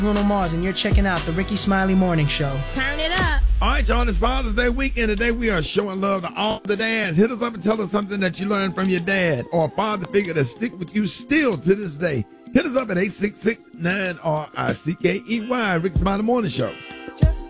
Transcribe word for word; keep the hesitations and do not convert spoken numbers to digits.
Bruno Mars, and you're checking out the Ricky Smiley Morning Show. Turn it up. All right, y'all, it's Father's Day weekend. Today we are showing love to all the dads. Hit us up and tell us something that you learned from your dad or a father figure that stick with you still to this day. Hit us up at eight six six, nine R I C K E Y, Ricky Smiley Morning Show. Just